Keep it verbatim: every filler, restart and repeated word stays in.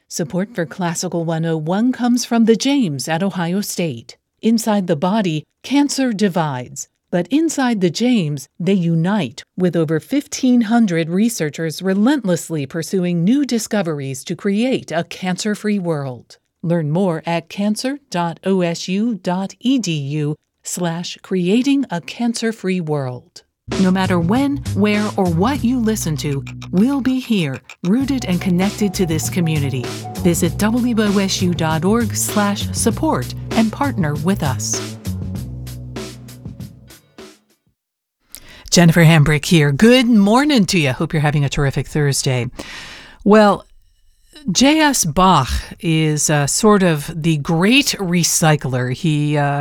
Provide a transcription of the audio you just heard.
Support for Classical one oh one comes from the James at Ohio State. Inside the body, cancer divides, but inside the James, they unite, with over fifteen hundred researchers relentlessly pursuing new discoveries to create a cancer-free world. Learn more at cancer.osu.edu slash creating a cancer-free world. No matter when, where, or what you listen to, we'll be here, rooted and connected to this community. Visit wosu.org slash support and partner with us. Jennifer Hambrick here. Good morning to you. Hope you're having a terrific Thursday. Well, J S. Bach is uh, sort of the great recycler. He uh,